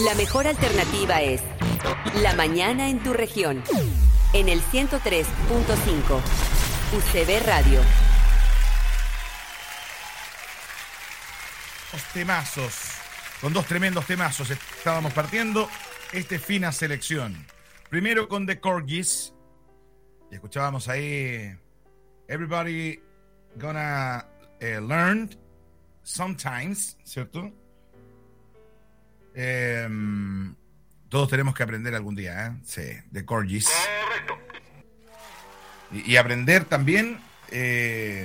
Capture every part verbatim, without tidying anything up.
La mejor alternativa es La Mañana en tu región. En el ciento tres punto cinco. U C B Radio. Dos temazos. Con dos tremendos temazos estábamos partiendo esta fina selección. Primero con The Corgis. Y escuchábamos ahí Everybody Gonna uh, Learn Sometimes, ¿cierto? Eh, todos tenemos que aprender algún día, ¿eh? Sí, The Corgis. Y, y aprender también eh,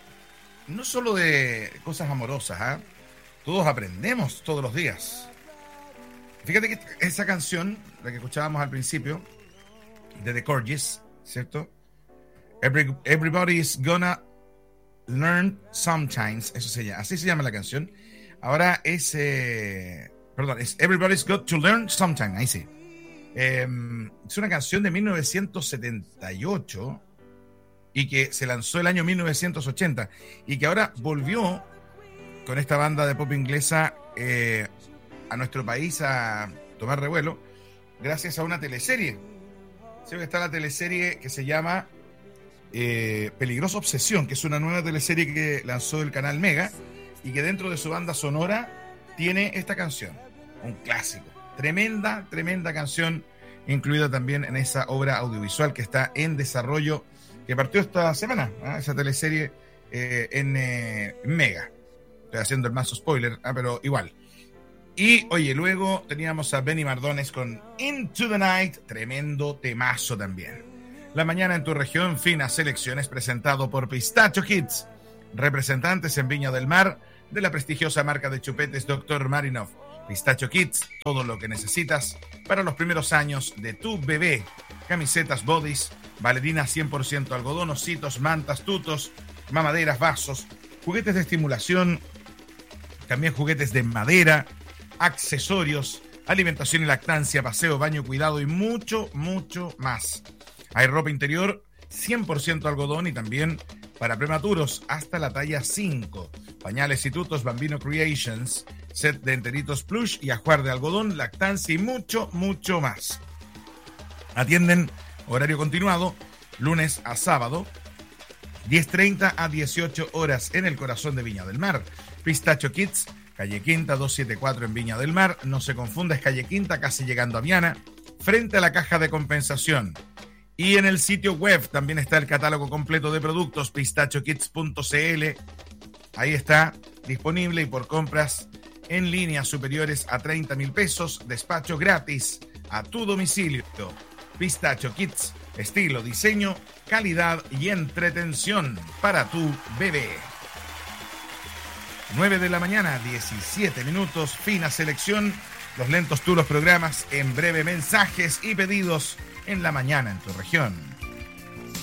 no solo de cosas amorosas, ¿eh? Todos aprendemos todos los días. Fíjate que esa canción, la que escuchábamos al principio, de The Corgis, ¿cierto? Every, everybody's gonna learn sometimes, eso se llama, así se llama la canción. Ahora es, eh, perdón, es Everybody's got to learn sometime, ahí sí. Eh, es una canción de mil novecientos setenta y ocho y que se lanzó el año mil novecientos ochenta y que ahora volvió con esta banda de pop inglesa eh, a nuestro país a tomar revuelo gracias a una teleserie. Sí, está la teleserie que se llama eh, Peligrosa Obsesión, que es una nueva teleserie que lanzó el canal Mega y que dentro de su banda sonora tiene esta canción, un clásico. Tremenda, tremenda canción incluida también en esa obra audiovisual que está en desarrollo, que partió esta semana, ¿eh? Esa teleserie eh, en eh, Mega. Estoy haciendo el mazo spoiler, ¿eh? Pero igual. Y, oye, luego teníamos a Benny Mardones con Into the Night, tremendo temazo también. La Mañana en tu región, finas selecciones, presentado por Pistacho Kids, representantes en Viña del Mar de la prestigiosa marca de chupetes doctor Marinov. Pistacho Kids, todo lo que necesitas para los primeros años de tu bebé. Camisetas, bodys, bailarinas cien por ciento algodón, ositos, mantas, tutos, mamaderas, vasos, juguetes de estimulación, también juguetes de madera, accesorios, alimentación y lactancia, paseo, baño, cuidado y mucho, mucho más. Hay ropa interior cien por ciento algodón y también para prematuros hasta la talla cinco. Pañales y tutos Bambino Creations, set de enteritos plush y ajuar de algodón, lactancia y mucho, mucho más. Atienden horario continuado, lunes a sábado, diez treinta a dieciocho horas en el corazón de Viña del Mar. Pistacho Kids, calle Quinta doscientos setenta y cuatro en Viña del Mar. No se confunda, es calle Quinta, casi llegando a Viana, frente a la caja de compensación. Y en el sitio web también está el catálogo completo de productos, pistacho kids punto c l. Ahí está disponible y por compras en línea superiores a treinta mil pesos, despacho gratis a tu domicilio. Pistacho Kids, estilo, diseño, calidad y entretención para tu bebé. nueve de la mañana, diecisiete minutos, fina selección, los lentos tú, los programas, en breve mensajes y pedidos en La Mañana en tu región.